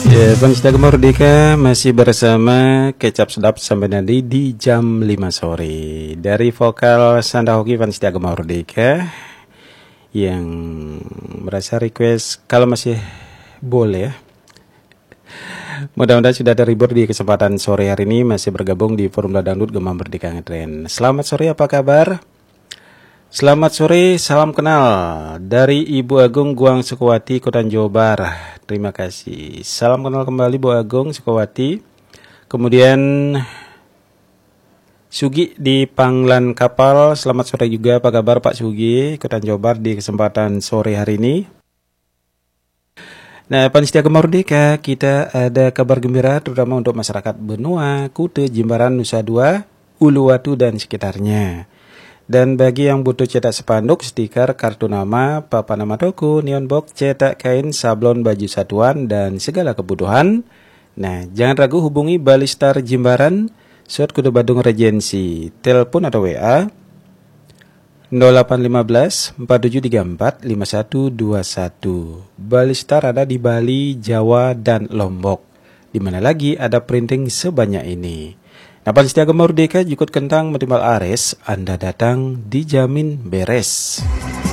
Ya, Bang Setiaga Merdeka masih bersama Kecap Sedap sampai nanti di jam 5 sore. Dari vokal Sanda Hoki Bang Setiaga Merdeka yang merasa request kalau masih boleh ya. Mudah-mudahan sudah terhibur di kesempatan sore hari ini masih bergabung di Forum Dangdut Gema Merdeka Ngetren. Selamat sore, apa kabar? Selamat sore, salam kenal dari Ibu Agung Guang Sukawati, Kota Jawa Barat. Terima kasih. Salam kenal kembali Bu Agung Sukawati. Kemudian Sugi di Panglan Kapal. Selamat sore juga, apa kabar Pak Sugi, Kota Jawa Barat di kesempatan sore hari ini. Nah, Panitia Merdeka, kita ada kabar gembira terutama untuk masyarakat Benua, Kute, Jimbaran, Nusa Dua, Uluwatu dan sekitarnya. Dan bagi yang butuh cetak spanduk, stiker, kartu nama, papan nama toko, neon box, cetak kain, sablon, baju satuan, dan segala kebutuhan. Nah, jangan ragu hubungi Balistar Jimbaran, Sud Kudu Badung Regensi, telepon atau WA 0815 4734 5121. Balistar ada di Bali, Jawa, dan Lombok. Di mana lagi ada printing sebanyak ini. Nah, Panitia Merdeka jukut kentang metimbal ares, Anda datang dijamin beres.